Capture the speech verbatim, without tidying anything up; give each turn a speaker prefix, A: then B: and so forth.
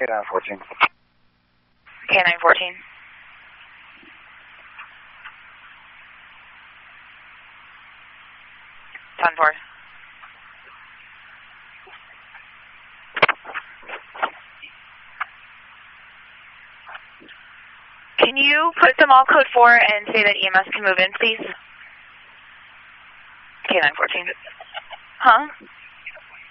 A: K nine fourteen.
B: K nine fourteen. ten four. Can you put some all code four and say that E M S can move in, please? K nine fourteen. Huh?